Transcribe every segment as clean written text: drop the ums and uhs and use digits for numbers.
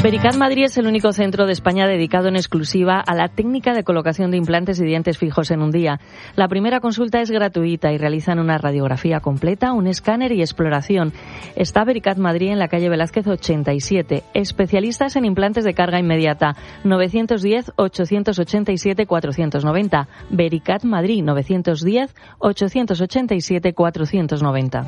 Vericat Madrid es el único centro de España dedicado en exclusiva a la técnica de colocación de implantes y dientes fijos en un día. La primera consulta es gratuita y realizan una radiografía completa, un escáner y exploración. Está Vericat Madrid en la calle Velázquez 87. Especialistas en implantes de carga inmediata. 910-887-490. Vericat Madrid 910-887-490.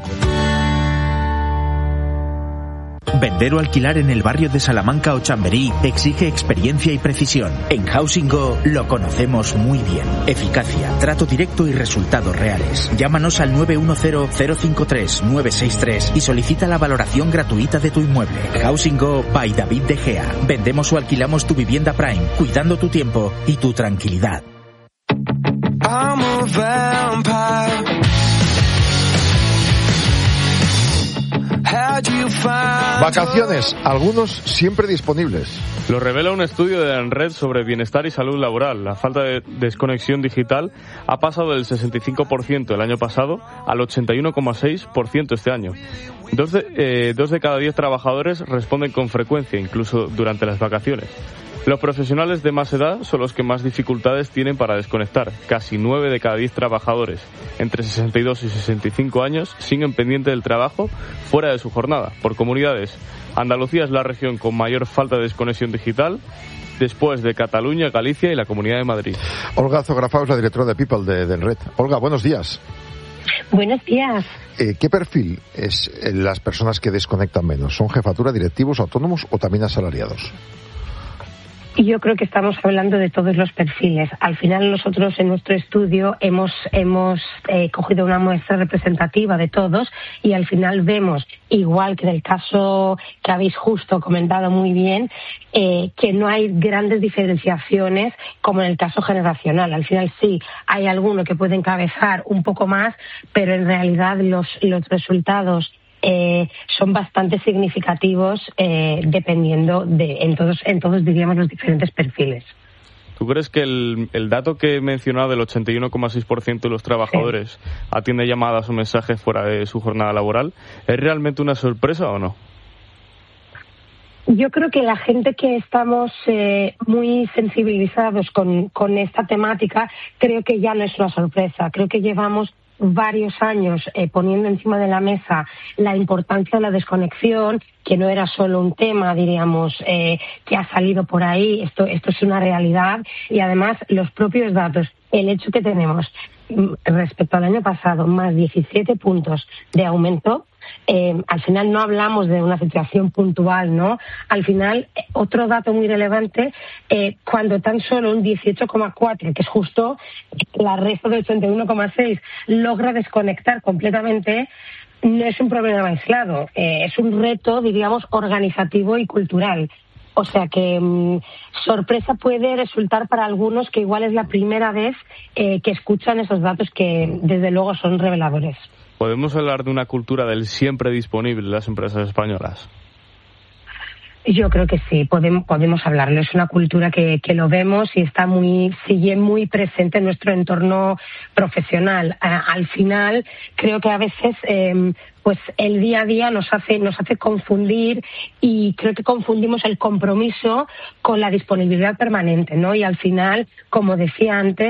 Vender o alquilar en el barrio de Salamanca o Chamberí exige experiencia y precisión. En Housing Go lo conocemos muy bien. Eficacia, trato directo y resultados reales. Llámanos al 910-053-963 y solicita la valoración gratuita de tu inmueble. Housing Go by David De Gea. Vendemos o alquilamos tu vivienda Prime, cuidando tu tiempo y tu tranquilidad. I'm a vampire. Vacaciones, algunos siempre disponibles. Lo revela un estudio de ANRED sobre bienestar y salud laboral. La falta de desconexión digital ha pasado del 65% el año pasado al 81,6% este año. Dos de cada 10 trabajadores responden con frecuencia, incluso durante las vacaciones. Los profesionales de más edad son los que más dificultades tienen para desconectar. Casi 9 de cada 10 trabajadores entre 62 y 65 años siguen pendiente del trabajo fuera de su jornada. Por comunidades, Andalucía es la región con mayor falta de desconexión digital, después de Cataluña, Galicia y la Comunidad de Madrid. Olga Zografao es la directora de People de ANRED. Olga, buenos días. Buenos días. ¿Qué perfil es las personas que desconectan menos? ¿Son jefatura, directivos, autónomos o también asalariados? Yo creo que estamos hablando de todos los perfiles. Al final nosotros en nuestro estudio hemos cogido una muestra representativa de todos y al final vemos, igual que en el caso que habéis justo comentado muy bien, que no hay grandes diferenciaciones como en el caso generacional. Al final sí, hay alguno que puede encabezar un poco más, pero en realidad los resultados son bastante significativos dependiendo en todos diríamos los diferentes perfiles. ¿Tú crees que el dato que he mencionado del 81,6% de los trabajadores atiende llamadas o mensajes fuera de su jornada laboral es realmente una sorpresa o no? Yo creo que la gente que estamos muy sensibilizados con esta temática, creo que ya no es una sorpresa. Creo que llevamos varios años poniendo encima de la mesa la importancia de la desconexión, que no era solo un tema, diríamos, que ha salido por ahí. Esto es una realidad y además los propios datos, el hecho que tenemos respecto al año pasado más 17 puntos de aumento. Al final no hablamos de una situación puntual, ¿no? Al final, otro dato muy relevante, cuando tan solo un 18,4, que es justo la resto del 81,6, logra desconectar completamente, no es un problema aislado, es un reto, diríamos, organizativo y cultural. O sea que sorpresa puede resultar para algunos que igual es la primera vez que escuchan esos datos que desde luego son reveladores. ¿Podemos hablar de una cultura del siempre disponible en las empresas españolas? Yo creo que sí, podemos hablarlo. Es una cultura que lo vemos y sigue muy presente en nuestro entorno profesional. Al final, creo que a veces pues el día a día nos hace confundir y creo que confundimos el compromiso con la disponibilidad permanente, ¿no? Y al final, como decía antes,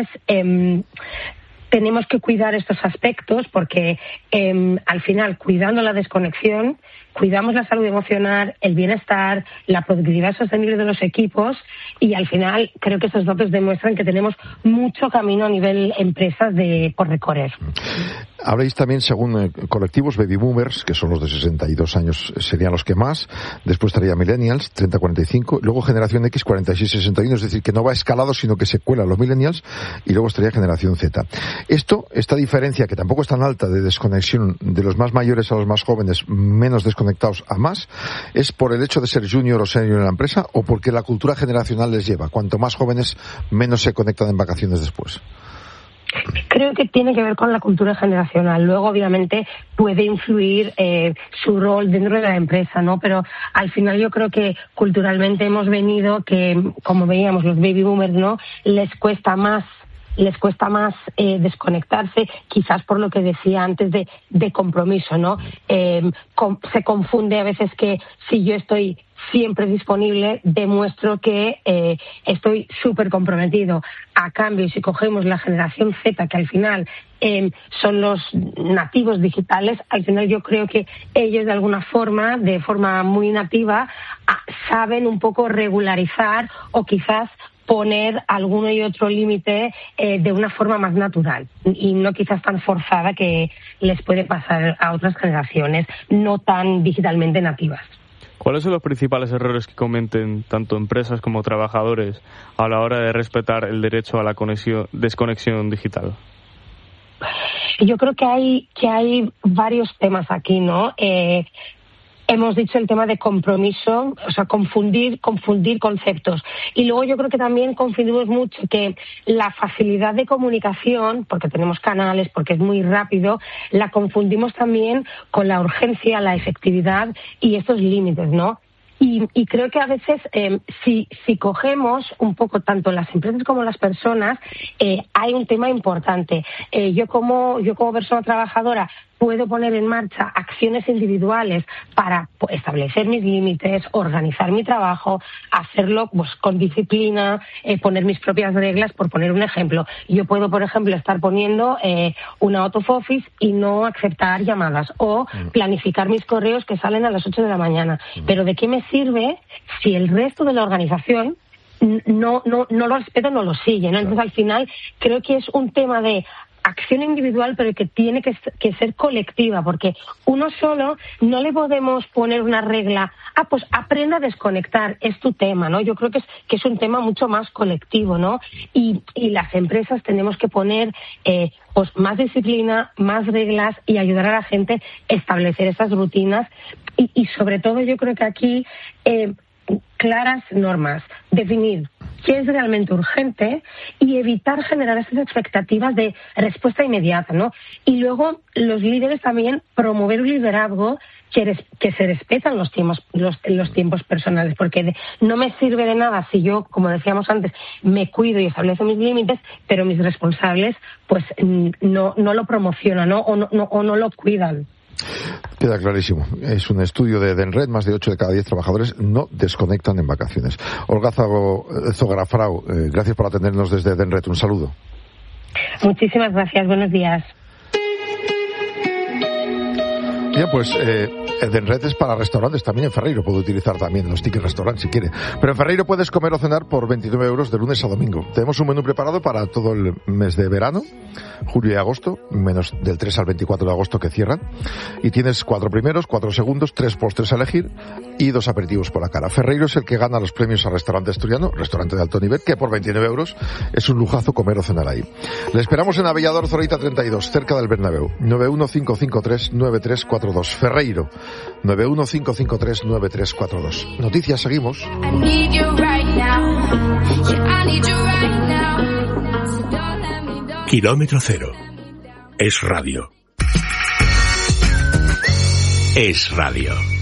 tenemos que cuidar estos aspectos porque al final, cuidando la desconexión, cuidamos la salud emocional, el bienestar, la productividad sostenible de los equipos y al final creo que estos datos demuestran que tenemos mucho camino a nivel empresas por recorrer. Habláis también, según colectivos, baby boomers, que son los de 62 años, serían los que más. Después estaría millennials, 30-45. Luego generación X, 46-61. Es decir, que no va escalado, sino que se cuela los millennials. Y luego estaría generación Z. Esta diferencia, que tampoco es tan alta de desconexión de los más mayores a los más jóvenes, menos desconectados a más, ¿es por el hecho de ser junior o senior en la empresa o porque la cultura generacional les lleva? Cuanto más jóvenes, menos se conectan en vacaciones después. Creo que tiene que ver con la cultura generacional. Luego, obviamente, puede influir su rol dentro de la empresa, ¿no? Pero al final yo creo que culturalmente hemos venido que, como veíamos, los baby boomers, ¿no? Les cuesta más les cuesta más desconectarse, quizás por lo que decía antes de compromiso, ¿no? Se confunde a veces que si yo estoy siempre disponible, demuestro que estoy súper comprometido. A cambio, si cogemos la generación Z, que al final son los nativos digitales, al final yo creo que ellos de alguna forma, de forma muy nativa, saben un poco regularizar o quizás poner alguno y otro límite de una forma más natural y no quizás tan forzada que les puede pasar a otras generaciones no tan digitalmente nativas. ¿Cuáles son los principales errores que cometen tanto empresas como trabajadores a la hora de respetar el derecho a la desconexión digital? Yo creo que hay varios temas aquí, ¿no? Hemos dicho el tema de compromiso, o sea, confundir conceptos. Y luego yo creo que también confundimos mucho que la facilidad de comunicación, porque tenemos canales, porque es muy rápido, la confundimos también con la urgencia, la efectividad y estos límites, ¿no? Y creo que a veces, si cogemos un poco tanto las empresas como las personas, hay un tema importante. Yo como persona trabajadora puedo poner en marcha acciones individuales para establecer mis límites, organizar mi trabajo, hacerlo pues con disciplina, poner mis propias reglas, por poner un ejemplo. Yo puedo, por ejemplo, estar poniendo una out of office y no aceptar llamadas o planificar mis correos que salen a las 8 de la mañana. Pero ¿de qué me sirve si el resto de la organización no lo respeta, no lo sigue, ¿no? Entonces, al final, creo que es un tema de acción individual, pero que tiene que ser colectiva, porque uno solo no le podemos poner una regla, pues aprenda a desconectar, es tu tema, ¿no? Yo creo que es un tema mucho más colectivo, ¿no? Y las empresas tenemos que poner pues más disciplina, más reglas y ayudar a la gente a establecer esas rutinas y sobre todo yo creo que aquí claras normas, definir qué es realmente urgente y evitar generar esas expectativas de respuesta inmediata, ¿no? Y luego los líderes también promover un liderazgo que se respetan los tiempos personales, porque no me sirve de nada si yo, como decíamos antes, me cuido y establezco mis límites, pero mis responsables pues no lo promocionan, ¿no? O no lo cuidan. Queda clarísimo. Es un estudio de Edenred. Más de 8 de cada 10 trabajadores no desconectan en vacaciones. Olga Zografrau, gracias por atendernos desde Edenred. Un saludo. Muchísimas gracias. Buenos días. Bien, pues Edenred es para restaurantes. También en Ferreiro puede utilizar también los tickets restaurant si quiere. Pero en Ferreiro puedes comer o cenar por 29 euros de lunes a domingo. Tenemos un menú preparado para todo el mes de verano, julio y agosto, menos del 3 al 24 de agosto que cierran. Y tienes 4 primeros, 4 segundos, 3 postres a elegir y 2 aperitivos por la cara. Ferreiro es el que gana los premios a restaurante asturiano, restaurante de alto nivel, que por 29 euros es un lujazo comer o cenar ahí. Le esperamos en Avellador Zorrita 32, cerca del Bernabéu. 915539342. Ferreiro, 915539342. Noticias, seguimos. Kilómetro Cero. Es radio. Es radio.